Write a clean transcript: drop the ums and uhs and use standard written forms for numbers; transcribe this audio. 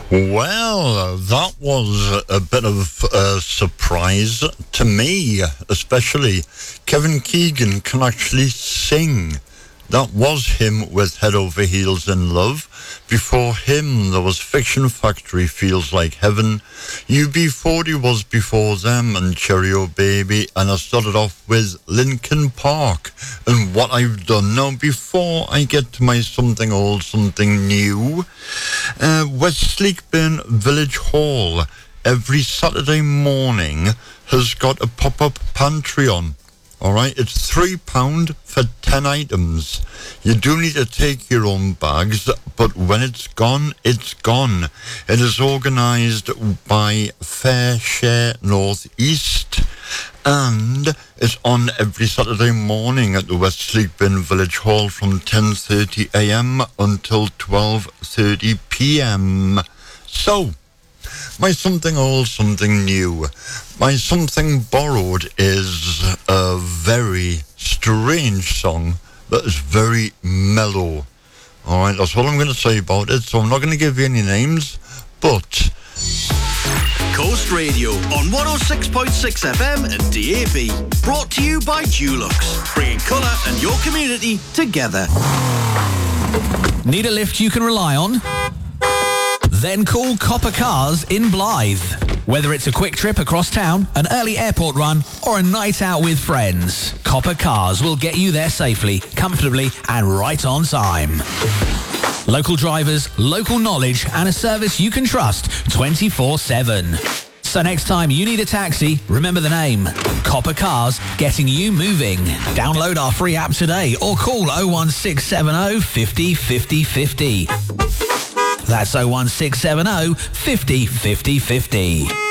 Well, that was a bit of a surprise to me, especially. Kevin Keegan can actually sing. That was him with Head Over Heels in Love. Before him, there was Fiction Factory, Feels Like Heaven. UB40 was before them, and Cherry O Baby. And I started off with Linkin Park and What I've Done. Now, before I get to my something old, something new, West Sleekburn Village Hall every Saturday morning has got a pop-up pantry on. All right, it's £3 for 10 items. You do need to take your own bags, but when it's gone, it's gone. It is organised by Fair Share North East, and it's on every Saturday morning at the West Sleekburn Village Hall from 10:30 a.m. until 12:30 p.m. So, my something old, something new. My something borrowed is a very strange song that is very mellow. All right, that's all I'm going to say about it. So I'm not going to give you any names, but Coast Radio on 106.6 FM and DAB. Brought to you by Dulux, bringing colour and your community together. Need a lift you can rely on? Then call Copper Cars in Blythe. Whether it's a quick trip across town, an early airport run, or a night out with friends, Copper Cars will get you there safely, comfortably, and right on time. Local drivers, local knowledge, and a service you can trust 24/7. So next time you need a taxi, remember the name. Copper Cars, getting you moving. Download our free app today or call 01670 50 50 50. That's 01670 50 50 50.